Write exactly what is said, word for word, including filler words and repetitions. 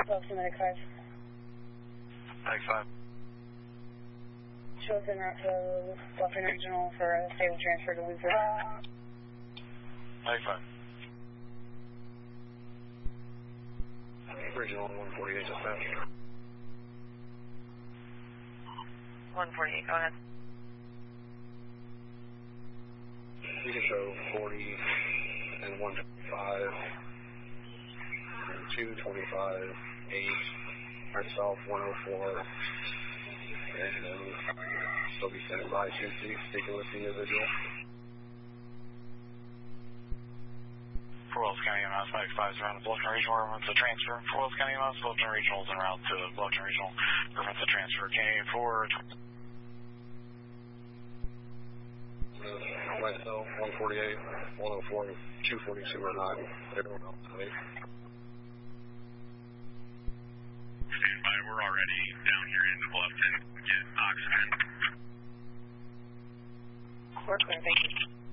Bluffton Medic five. Medic five. Show us en route to Bluffton Regional for a stable transfer to Luther. Medic five. Regional one forty-eight, dispatch. one forty-eight, go ahead. You can show forty and one twenty-five, and two twenty-five, eight, myself one oh four, and then still be standing by two C, speaking with the individual. For Wells County M S, Medic five is around the Bluffton Regional, reference the transfer. For Wells County M S, Bluffton Regional is en route to Bluffton Regional, reference the transfer. Canadian four. Myself, one forty-eight, one oh four, two forty-two or not. Everyone else, right? Stand by, we're already down here in the Bluffton. Get oxygen. We're clear, thank you.